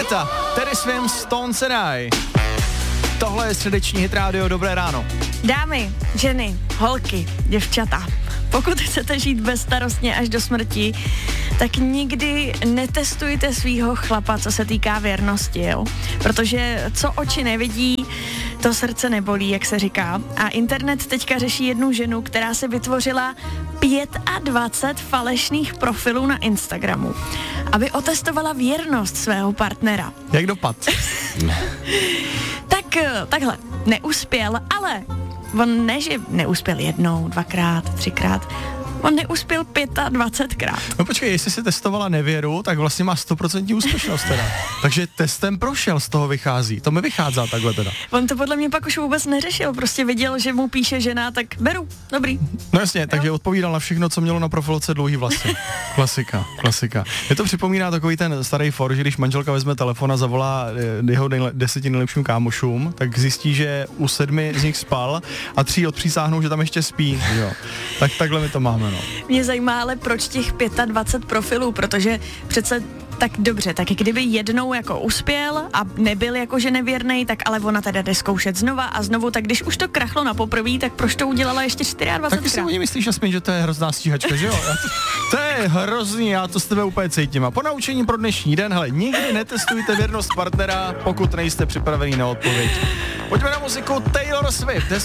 Květa, Terry Swims, Stones and I. Tohle je středeční Hit Radio, dobré ráno. Dámy, ženy, holky, děvčata, pokud chcete žít bezstarostně až do smrti, tak nikdy netestujte svýho chlapa, co se týká věrnosti, jo? Protože co oči nevidí, to srdce nebolí, jak se říká. A internet teďka řeší jednu ženu, která si vytvořila 25 falešných profilů na Instagramu, aby otestovala věrnost svého partnera. Jak dopad? Takhle, neuspěl, ale on ne, že neuspěl jednou, dvakrát, třikrát, on neuspěl 25krát. No počkej, jestli si testovala nevěru, tak vlastně má 100% úspěšnost teda. Takže testem prošel, z toho vychází. To mi vychází takhle teda. On to podle mě pak už vůbec neřešil, prostě viděl, že mu píše žena, tak beru, dobrý. No jasně, takže odpovídal na všechno, co mělo na profilce dlouhý vlasy. Klasika. Je to připomíná takový ten starý for, že když manželka vezme telefon a zavolá jeho 10 nejlepším kámošům, tak zjistí, že u 7 z nich spal a 3 odpřísáhnou, že tam ještě spí. Jo. Tak takhle my to máme. No. Mě zajímá, ale proč těch 25 profilů, protože přece tak dobře, tak kdyby jednou jako uspěl a nebyl jakože nevěrnej, tak ale ona teda jde zkoušet znova a znovu, tak když už to krachlo na poprvé, tak proč to udělala ještě 24krát? Tak ty si oni myslíš aspoň, že to je hrozná stíhačka, že jo? To je hrozný, já to s tebe úplně cítím. A po naučení pro dnešní den, hele, nikdy netestujte věrnost partnera, pokud nejste připravený na odpověď. Pojďme na muziku Taylor Swift.